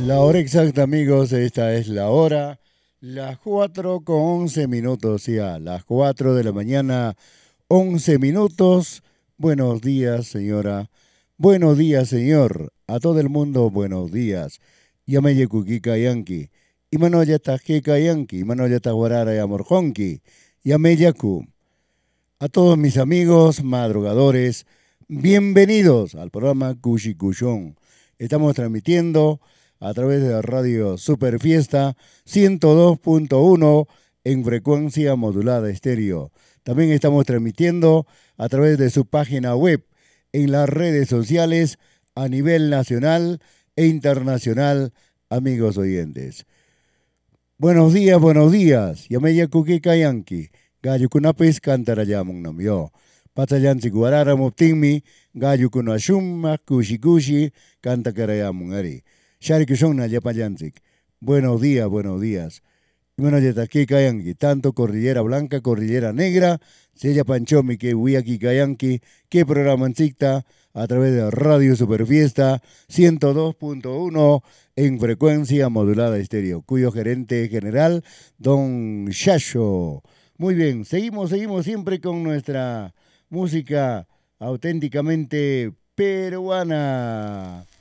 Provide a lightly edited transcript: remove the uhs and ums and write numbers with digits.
La hora exacta, amigos, esta es la hora, las 4 con 11 minutos, ya, las 4 de la mañana, 11 minutos. Buenos días, señora. Buenos días, señor. A todo el mundo, buenos días. Yameye Kukika Yanki. Imanoya Tajika Yanki. Imanoya Taguarara Yamorjonki. Yameyaku. A todos mis amigos madrugadores, bienvenidos al programa Cushi Cushón. Estamos transmitiendo a través de la radio Super Fiesta 102.1 en frecuencia modulada estéreo. También estamos transmitiendo a través de su página web en las redes sociales a nivel nacional e internacional, amigos oyentes. Buenos días, buenos días. Yameya Kuki Kayanki. Gallo kunapis kantarayamun namyo. Patayansi guarara muptingmi. Gallo kunashumma kushi kushi kantakarayamun ari. Shari kushonna yapayansik. Buenos días, buenos días. Bueno, ya aquí Kayanki, tanto Cordillera Blanca, Cordillera Negra, Sella Panchomi, que Huiaki Kayanki, que programa a través de Radio Superfiesta 102.1 en frecuencia modulada estéreo, cuyo gerente general, don Shasho. Muy bien, seguimos siempre con nuestra música auténticamente peruana.